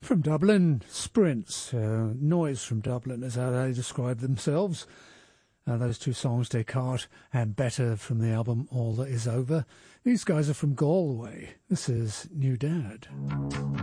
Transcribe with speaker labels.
Speaker 1: From Dublin, Sprints, Noise from Dublin is how they describe themselves. Those two songs, Descartes and Better, from the album All That Is Over. These guys are from Galway. This is New Dad.